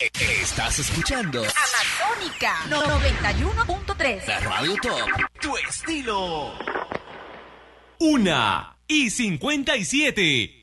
Estás escuchando Amazónica 91.3. la Radio Top, tu estilo. 1:57.